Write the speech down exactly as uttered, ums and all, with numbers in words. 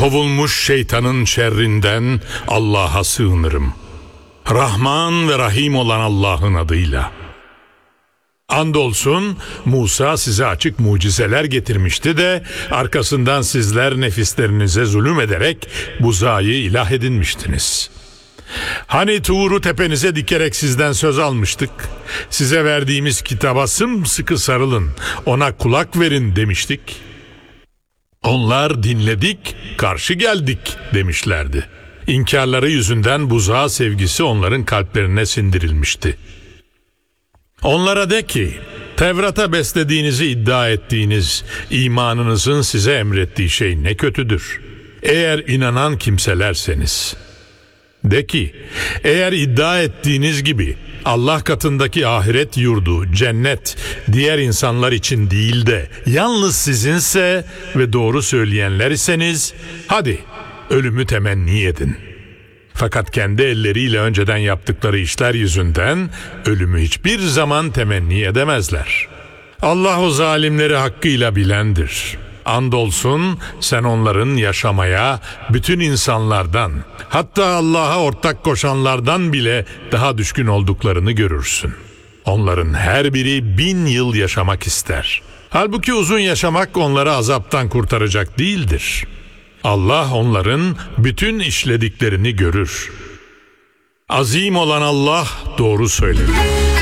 kovulmuş şeytanın şerrinden Allah'a sığınırım. Rahman ve Rahim olan Allah'ın adıyla. Andolsun Musa size açık mucizeler getirmişti de arkasından sizler nefislerinize zulüm ederek buzağıyı ilah edinmiştiniz. Hani Tuğr'u tepenize dikerek sizden söz almıştık, size verdiğimiz kitaba sımsıkı sarılın, ona kulak verin demiştik. Onlar dinledik, karşı geldik demişlerdi. İnkarları yüzünden buzağı sevgisi onların kalplerine sindirilmişti. Onlara de ki, Tevrat'a beslediğinizi iddia ettiğiniz imanınızın size emrettiği şey ne kötüdür. Eğer inanan kimselerseniz. De ki, eğer iddia ettiğiniz gibi Allah katındaki ahiret yurdu, cennet, diğer insanlar için değil de yalnız sizinse ve doğru söyleyenler iseniz, hadi ölümü temenni edin. Fakat kendi elleriyle önceden yaptıkları işler yüzünden ölümü hiçbir zaman temenni edemezler. Allah o zalimleri hakkıyla bilendir. Andolsun sen onların yaşamaya bütün insanlardan, hatta Allah'a ortak koşanlardan bile daha düşkün olduklarını görürsün. Onların her biri bin yıl yaşamak ister. Halbuki uzun yaşamak onları azaptan kurtaracak değildir. Allah onların bütün işlediklerini görür. Azim olan Allah doğru söyler.